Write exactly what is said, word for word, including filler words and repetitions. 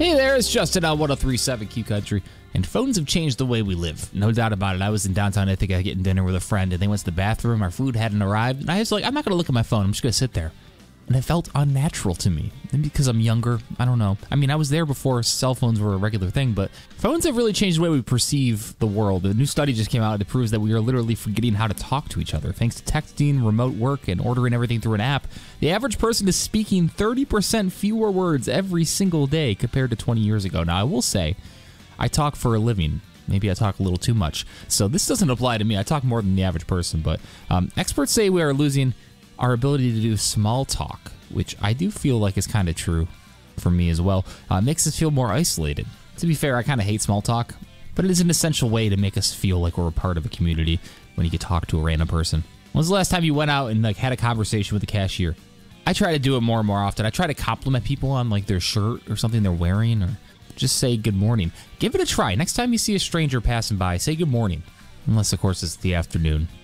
Hey there, it's Justin on one oh three point seven Q Country, and phones have changed the way we live. No doubt about it. I was in downtown Ithaca getting dinner with a friend, and they went to the bathroom. Our food hadn't arrived, and I was like, I'm not going to look at my phone. I'm just going to sit there. And it felt unnatural to me. Maybe because I'm younger. I don't know. I mean, I was there before cell phones were a regular thing, but phones have really changed the way we perceive the world. A new study just came out that proves that we are literally forgetting how to talk to each other. Thanks to texting, remote work, and ordering everything through an app, the average person is speaking thirty percent fewer words every single day compared to twenty years ago. Now, I will say, I talk for a living. Maybe I talk a little too much. So this doesn't apply to me. I talk more than the average person, but um, experts say we are losing our ability to do small talk, which I do feel like is kind of true for me as well. Uh, makes us feel more isolated. To be fair, I kind of hate small talk, but it is an essential way to make us feel like we're a part of a community when you can talk to a random person. When was the last time you went out and like had a conversation with the cashier? I try to do it more and more often. I try to compliment people on like their shirt or something they're wearing, or just say good morning. Give it a try. Next time you see a stranger passing by, say good morning. Unless, of course, it's the afternoon.